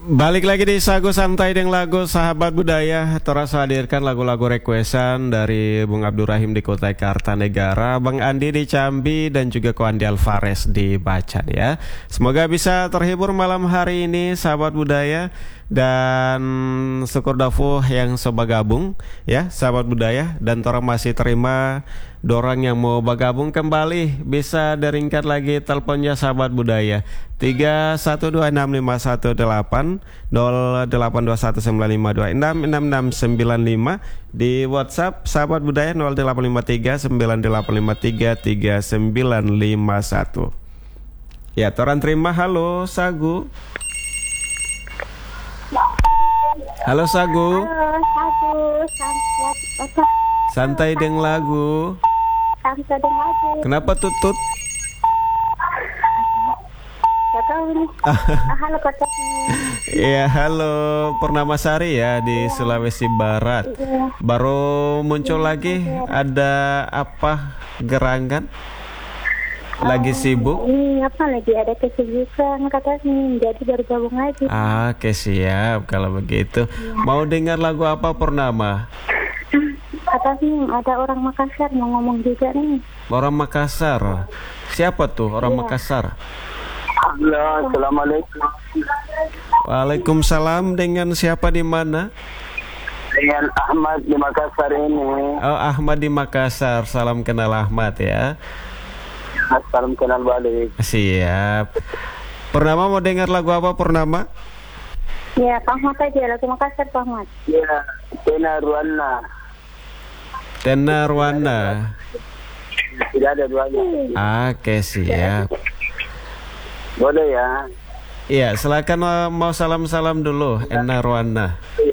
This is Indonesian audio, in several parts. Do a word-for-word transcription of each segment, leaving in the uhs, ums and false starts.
Balik lagi di Sagu Santai dengan lagu Sahabat Budaya. Terasa hadirkan lagu-lagu requestan dari Bung Abdurrahim di Kutai Kartanegara, Bang Andi di Cambi, dan juga Ko Andi Alvarez di Bacan ya. Semoga bisa terhibur malam hari ini Sahabat Budaya. Dan syukur dafuh yang soba gabung ya Sahabat Budaya. Dan orang masih terima dorang yang mau bergabung kembali, bisa deringkan lagi teleponnya Sahabat Budaya tiga satu dua enam lima satu delapan nol delapan dua satu sembilan lima dua enam enam enam sembilan lima, di WhatsApp Sahabat Budaya nol delapan lima tiga sembilan delapan lima tiga tiga sembilan lima satu. Ya, toran terima. Halo Sagu. Halo Sagu. Halo Sagu, santai apa? Santai dengan lagu. Santai dengan lagu. Kenapa tutut? Gak tahu nih. Halo kota. Iya, halo Purnamasari ya di Sulawesi Barat. Iya. Baru muncul lagi, ada apa gerangan? Lagi sibuk? Ini apa lagi ada kesibukan katanya, jadi baru gabung lagi. Ah, oke siap kalau begitu. Ya. Mau dengar lagu apa Purnama? Katanya ada orang Makassar mau ngomong juga nih. Orang Makassar. Siapa tuh orang Ya. Makassar? Halo, assalamualaikum. Waalaikumsalam, dengan siapa di mana? Dengan Ahmad di Makassar ini. Oh, Ahmad di Makassar. Salam kenal Ahmad ya. Salam kenal balik. Siap. Purnama mau dengar lagu apa Purnama? Ya, Pak Ahmad aja lagu Makassar Pak Ahmad. Ya, Tena Ruana. Tena Ruana. Tidak ada duanya. Oke siap. Boleh ya. Iya, silakan mau- mau salam-salam dulu Ena Ruana.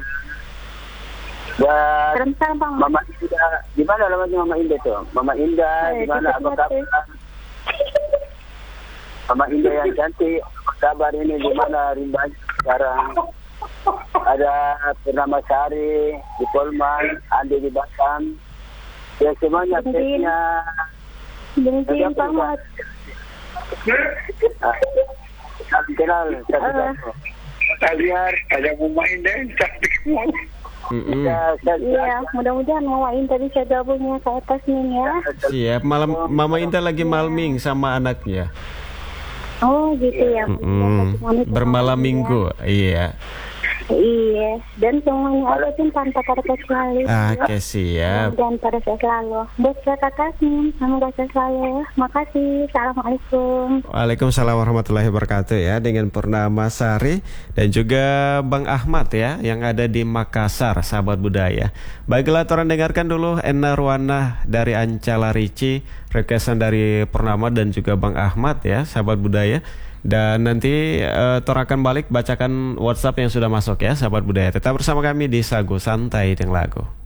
Dan Salam Pak Ahmad. Mama Indah, di mana namanya Mama Indah tuh? Mama Indah, Eh, di mana? kita Apa ngerti. kabar? Mama Indah yang cantik, apa kabar ini? Di mana rimbanya sekarang? Ada Purnama Sari di Polman, Andi di Batam. Ya semuanya Mungkin. tesnya. Bensin Pak Ahmad. Ah, salam kenal satu-satu. Aliar ada Mama Indah yang cantik semua. Mm-mm. Ya, saya- Iya, mudah-mudahan Mama Indah bisa gabungnya ke atas nih ya. Siap. Malam Mama Indah lagi malming sama anaknya. Oh gitu ya. Mm-mm. Bermalam minggu. Iya. Iya, dan semuanya ada pun tanpa kata kecuali. Oke siap. Dan pada saya selalu. Buat saya kakaknya, semoga saya selalu. Makasih. Assalamualaikum. Waalaikumsalam warahmatullahi wabarakatuh ya, dengan Purnama Sari dan juga Bang Ahmad ya yang ada di Makassar Sahabat Budaya. Baiklah, orang dengarkan dulu Ena Ruana dari Ancala Rici, requestan dari Purnama dan juga Bang Ahmad ya Sahabat Budaya. Dan nanti uh, Tor akan balik bacakan WhatsApp yang sudah masuk ya Sahabat Budaya. Tetap bersama kami di Sagu Santai dengan Lagu.